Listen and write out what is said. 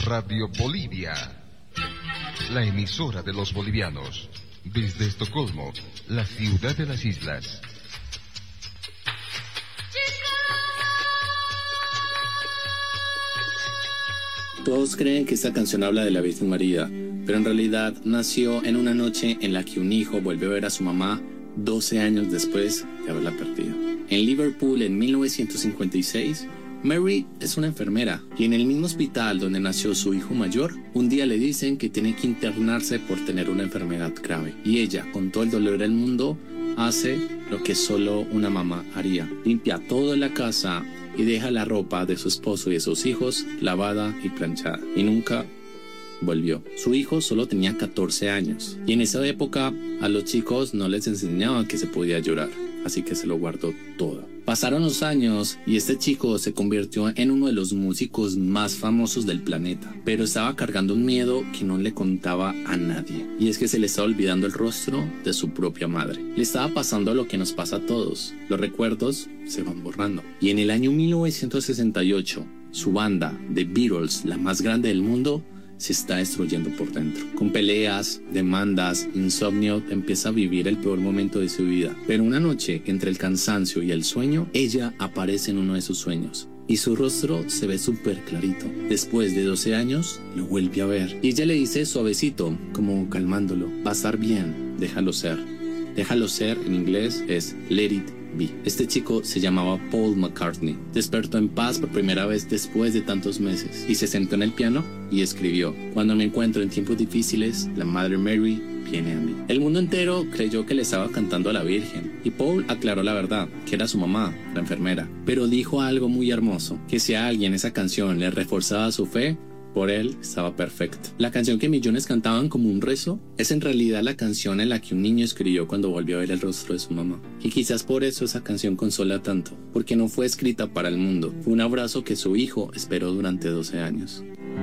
Radio Bolivia, la emisora de los bolivianos. Desde Estocolmo, la ciudad de las islas. Todos creen que esta canción habla de la Virgen María, pero en realidad nació en una noche en la que un hijo vuelve a ver a su mamá 12 años después de haberla perdido. En Liverpool, en 1956, Mary es una enfermera y en el mismo hospital donde nació su hijo mayor, un día le dicen que tiene que internarse por tener una enfermedad grave. Y ella, con todo el dolor del mundo, hace lo que solo una mamá haría. Limpia toda la casa y deja la ropa de su esposo y de sus hijos lavada y planchada. Y nunca volvió. Su hijo solo tenía 14 años. Y en esa época a los chicos no les enseñaban que se podía llorar. Así que se lo guardó todo. Pasaron los años y este chico se convirtió en uno de los músicos más famosos del planeta. Pero estaba cargando un miedo que no le contaba a nadie. Y es que se le estaba olvidando el rostro de su propia madre. Le estaba pasando lo que nos pasa a todos. Los recuerdos se van borrando. Y en el año 1968, su banda, The Beatles, la más grande del mundo, se está destruyendo por dentro. Con peleas, demandas, insomnio, empieza a vivir el peor momento de su vida. Pero una noche, entre el cansancio y el sueño, ella aparece en uno de sus sueños. Y su rostro se ve súper clarito. Después de 12 años, lo vuelve a ver. Y ella le dice suavecito, como calmándolo: va a estar bien, déjalo ser. Déjalo ser, en inglés, es let it be. Este chico se llamaba Paul McCartney. Despertó en paz por primera vez después de tantos meses. Y se sentó en el piano y escribió: cuando me encuentro en tiempos difíciles, la Madre Mary viene a mí. El mundo entero creyó que le estaba cantando a la Virgen. Y Paul aclaró la verdad, que era su mamá, la enfermera. Pero dijo algo muy hermoso, que si a alguien esa canción le reforzaba su fe, por él estaba perfecto. La canción que millones cantaban como un rezo es en realidad la canción en la que un niño escribió cuando volvió a ver el rostro de su mamá. Y quizás por eso esa canción consola tanto, porque no fue escrita para el mundo. Fue un abrazo que su hijo esperó durante 12 años.